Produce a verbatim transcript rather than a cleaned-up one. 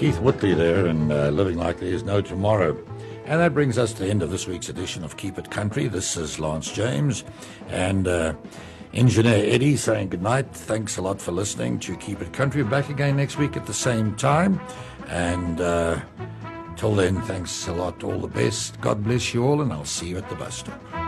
Keith Whitley there, and uh, Living Like There's No Tomorrow. And that brings us to the end of this week's edition of Keep It Country. This is Lance James and uh, Engineer Eddie saying goodnight. Thanks a lot for listening to Keep It Country. Back again next week at the same time. And uh, till then, thanks a lot. All the best. God bless you all, and I'll see you at the bus stop.